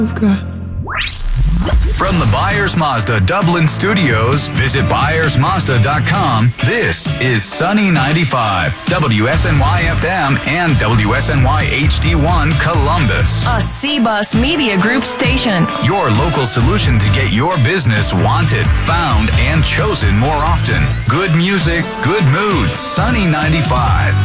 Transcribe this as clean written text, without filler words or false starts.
From the Byers Mazda Dublin Studios, visit ByersMazda.com. This is Sunny 95, WSNY FM and WSNY HD1 Columbus. A C-Bus Media Group station. Your local solution to get your business wanted, found, and chosen more often. Good music, good mood. Sunny 95.